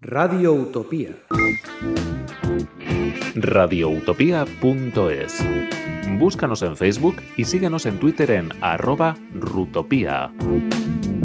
Radio Utopía. radioutopía.es. Búscanos en Facebook y síguenos en Twitter en @rutopía.